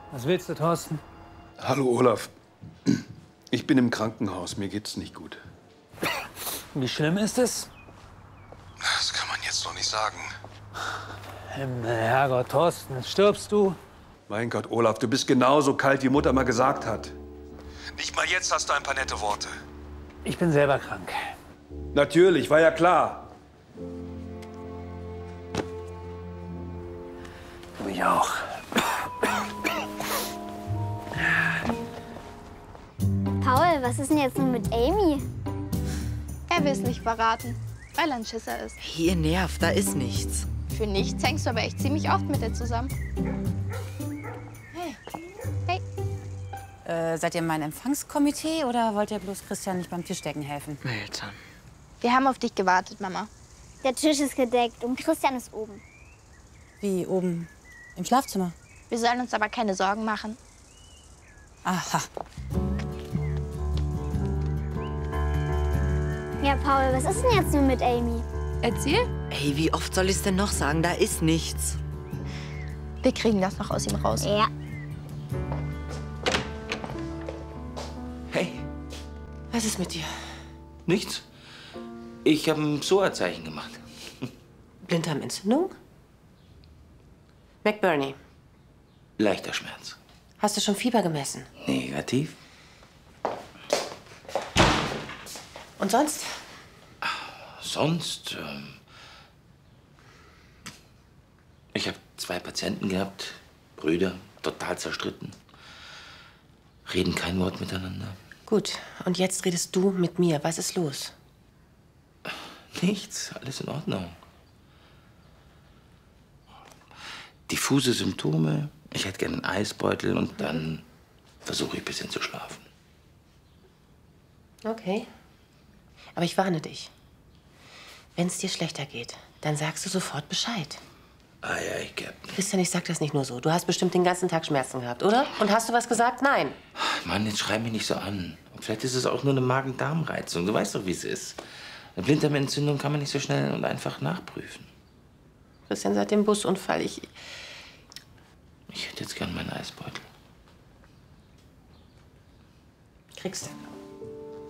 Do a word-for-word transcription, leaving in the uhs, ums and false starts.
Was willst du, Thorsten? Hallo, Olaf. Ich bin im Krankenhaus. Mir geht's nicht gut. Wie schlimm ist es? Das kann man jetzt noch nicht sagen. Himmel, Herrgott, Thorsten, stirbst du? Mein Gott, Olaf, du bist genauso kalt, wie Mutter mal gesagt hat. Nicht mal jetzt hast du ein paar nette Worte. Ich bin selber krank. Natürlich, war ja klar. Du ich auch. Paul, was ist denn jetzt nun mit Amy? Er will es nicht verraten, weil er ein Schisser ist. Ihr nervt, da ist nichts. Für nichts hängst du aber echt ziemlich oft mit ihr zusammen. Hey. Äh, seid ihr mein Empfangskomitee oder wollt ihr bloß Christian nicht beim Tischdecken helfen? Eltern. Wir haben auf dich gewartet, Mama. Der Tisch ist gedeckt und Christian ist oben. Wie, oben im Schlafzimmer? Wir sollen uns aber keine Sorgen machen. Aha. Ja, Paul, was ist denn jetzt nun mit Amy? Erzähl. Ey, wie oft soll ich es denn noch sagen? Da ist nichts. Wir kriegen das noch aus ihm raus. Ja. Hey, Was ist mit dir? nichts. Ich habe ein Psoa-Zeichen gemacht. Blinddarmentzündung? McBurney, Leichter Schmerz. hast du schon Fieber gemessen? Negativ. Und sonst? Sonst, ähm ich habe zwei Patienten gehabt, Brüder, total zerstritten. Reden kein Wort miteinander. Gut, und jetzt redest du mit mir. Was ist los? Nichts, alles in Ordnung. Diffuse Symptome. Ich hätte gerne einen Eisbeutel und dann versuche ich ein bisschen zu schlafen. Okay. Aber ich warne dich. Wenn es dir schlechter geht, dann sagst du sofort Bescheid. Ei, ei, Captain. Christian, ich sag das nicht nur so. Du hast bestimmt den ganzen Tag Schmerzen gehabt, oder? Und hast du was gesagt? Nein. Mann, jetzt schrei mich nicht so an. Und vielleicht ist es auch nur eine Magen-Darm-Reizung. Du weißt doch, wie es ist. Eine Blinddarmentzündung kann man nicht so schnell und einfach nachprüfen. Christian, seit dem Busunfall, ich... Ich hätte jetzt gern meinen Eisbeutel. Kriegst du.